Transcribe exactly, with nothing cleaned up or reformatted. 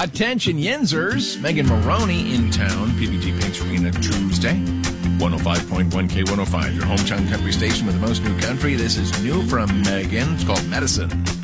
Attention Yinzers, Megan Maroney in town, P B G Paints Arena Tuesday. one oh five point one K one oh five, your hometown country station with the most new country. This is new from Megan. It's called Medicine.